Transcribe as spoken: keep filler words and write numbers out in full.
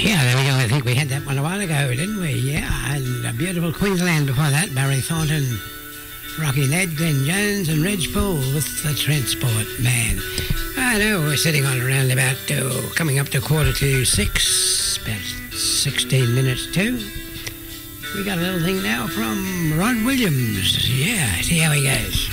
Yeah, there we go. I think we had that one a while ago, didn't we? Yeah, and a beautiful Queensland before that. Barry Thornton, Rocky Ned, Glenn Jones and Reg Paul with the Transport Man. I know we're sitting on around about oh, coming up to quarter to six, about sixteen minutes to. We got a little thing now from Rod Williams. Yeah, see how he goes.